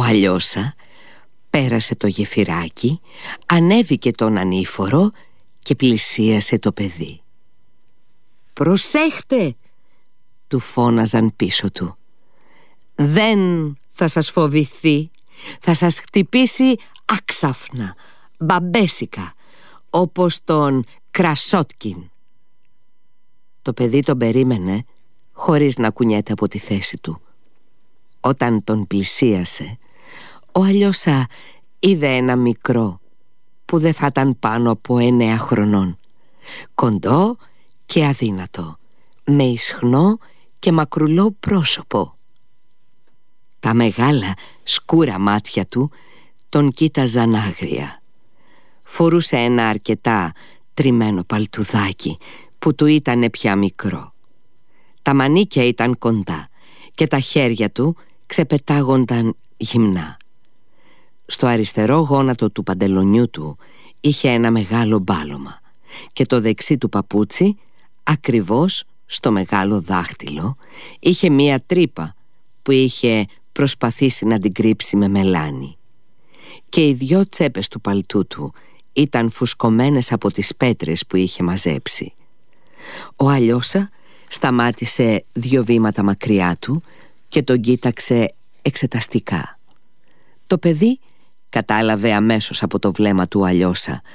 Αλιώσα πέρασε το γεφυράκι, ανέβηκε τον ανήφορο και πλησίασε το παιδί. «Προσέχτε», του φώναζαν πίσω του. «Δεν θα σας φοβηθεί, θα σας χτυπήσει άξαφνα, μπαμπέσικα, όπως τον Κρασότκιν». Το παιδί τον περίμενε χωρίς να κουνιέται από τη θέση του. Όταν τον πλησίασε, ο Αλιώσα είδε ένα μικρό που δεν θα ήταν πάνω από 9 χρονών, κοντό και αδύνατο, με ισχνό και μακρουλό πρόσωπο. Τα μεγάλα σκούρα μάτια του τον κοίταζαν άγρια. Φορούσε ένα αρκετά τριμμένο παλτουδάκι που του ήτανε πια μικρό. Τα μανίκια ήταν κοντά και τα χέρια του ξεπετάγονταν γυμνά. Στο αριστερό γόνατο του παντελονιού του είχε ένα μεγάλο μπάλωμα και το δεξί του παπούτσι, ακριβώς στο μεγάλο δάχτυλο, είχε μία τρύπα που είχε προσπαθήσει να την κρύψει με μελάνι. Και οι 2 τσέπες του παλτού του ήταν φουσκωμένες από τις πέτρες που είχε μαζέψει. Ο Αλιώσα σταμάτησε 2 βήματα μακριά του και τον κοίταξε εξεταστικά. Το παιδί κατάλαβε αμέσως από το βλέμμα του Αλιώσα